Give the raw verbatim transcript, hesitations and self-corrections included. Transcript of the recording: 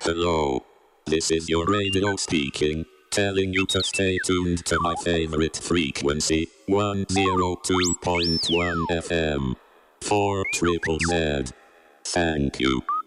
Hello. This is your radio speaking, telling you to stay tuned to my favorite frequency, one oh two point one F M. For Triple Z. Thank you.